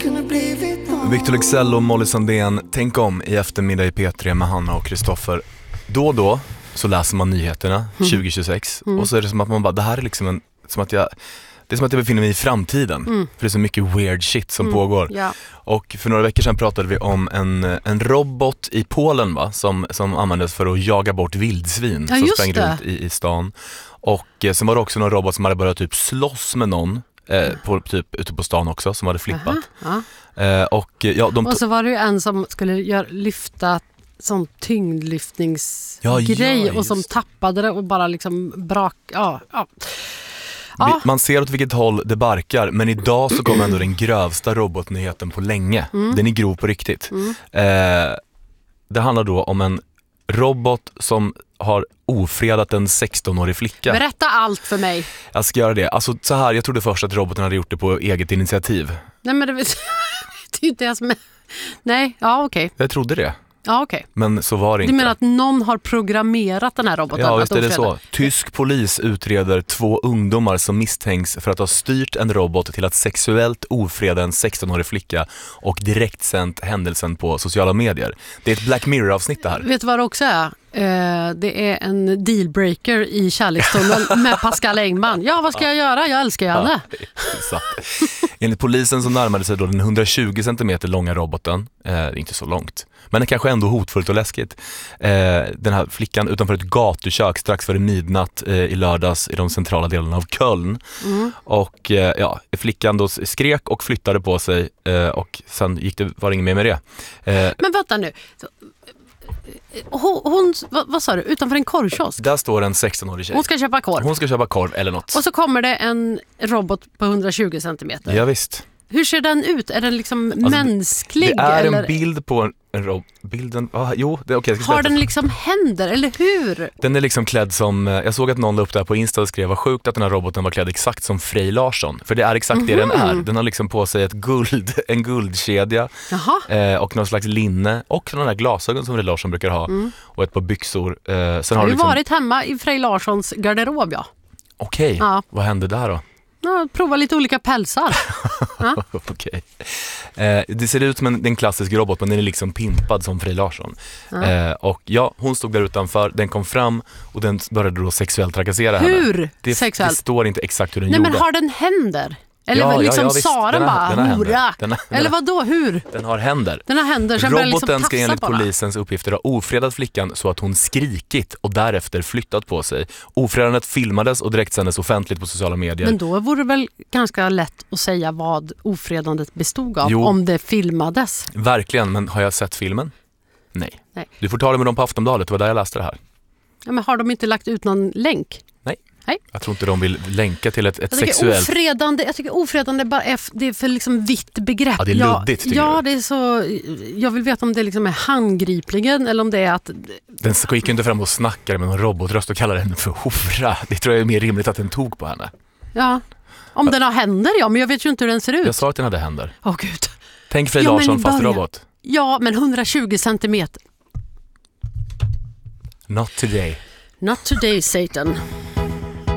Victor Leksell och Molly Sandén, tänk om i eftermiddag i P3 med Hanna och Kristoffer. Då och då så läser man nyheterna 2026 och så är det som att man bara, det här är liksom det är som att jag befinner mig i framtiden. För det är så mycket weird shit som pågår. Ja. Och för några veckor sedan pratade vi om en robot i Polen, va, som användes för att jaga bort vildsvin som sprang runt i stan. Och sen var det också någon robot som hade börjat typ slåss med någon ute på stan också, som hade flippat. Och så var det ju en som skulle lyfta sån tyngdlyftningsgrej och som tappade det och bara liksom Man ser åt vilket håll det barkar, men idag så kommer ändå den grövsta robotnyheten på länge. Den är grov på riktigt. Det handlar då om en robot som har ofredat en 16-årig flicka. Berätta allt för mig. Jag ska göra det. Alltså så här, jag trodde först att roboten hade gjort det på eget initiativ. Nej, men det är ju inte jag som är... Nej, ja okej. Jag trodde det. Ja, okej. Men så var det inte. Du menar att någon har programmerat den här roboten? Ja, visst är det så. Tysk polis utreder 2 ungdomar som misstänks för att ha styrt en robot till att sexuellt ofreda en 16-årig flicka och direkt sänt händelsen på sociala medier. Det är ett Black Mirror-avsnitt det här. Vet du vad det också är? Det är en dealbreaker i kärlekstunneln med Pascal Engman. Ja, vad ska jag göra? Jag älskar henne. Ja, enligt polisen så närmade sig då den 120 cm långa roboten. Inte så långt. Men det kanske ändå hotfullt och läskigt. Den här flickan utanför ett gatukök strax före midnatt i lördags i de centrala delarna av Köln. Och flickan då skrek och flyttade på sig och sen var det inget mer med det. Men vänta nu. Hon vad sa du? Utanför en korvkiosk? Där står en 16-årig tjej. Hon ska köpa korv. Hon ska köpa korv eller något. Och så kommer det en robot på 120 centimeter. Ja, visst. Hur ser den ut? Är den liksom mänsklig? Det är eller? En bild på en robot. Bilden, okay, har den liksom händer, eller hur? Den är liksom klädd som, jag såg att någon la upp där på Insta och skrev, vad sjukt att den här roboten var klädd exakt som Frej Larsson. För det är exakt det den är. Den har liksom på sig en guldkedja och någon slags linne och sådana där glasögon som Frej Larsson brukar ha och ett par byxor. Sen har du liksom... varit hemma i Frej Larssons garderob, ja. Okej, vad hände där då? Prova lite olika pälsar. Okej. Det ser ut som en klassisk robot, men den är liksom pimpad som Frej Larsson. Och hon stod där utanför, den kom fram och den började då sexuellt trakassera henne. Hur sexuellt? Det står inte exakt hur den gjorde. Nej, men har den händer? Eller liksom Sara bara, hora. Eller vadå, hur? Den har händer. Den har händer. Roboten liksom ska enligt polisens uppgifter ha ofredat flickan så att hon skrikit och därefter flyttat på sig. Ofredandet filmades och direkt sändes offentligt på sociala medier. Men då vore det väl ganska lätt att säga vad ofredandet bestod av om det filmades. Verkligen, men har jag sett filmen? Nej. Du får ta det med dem på Aftonbladet, det var där jag läste det här. Ja, men har de inte lagt ut någon länk? Nej. Jag tror inte de vill länka till ett sexuellt... Jag tycker ofredande bara det är för liksom vitt begrepp. Ja, det är luddigt. Det är så... Jag vill veta om det liksom är handgripligen eller om det är att... Den gick inte fram och snackade med någon robotröst och kallade henne för hora. Det tror jag är mer rimligt att den tog på henne. Ja, om den har händer, men jag vet ju inte hur den ser ut. Jag sa att den hade händer. Åh gud. Tänk Frej Larsson fast robot. Ja, men 120 centimeter. Not today. Not today, Satan.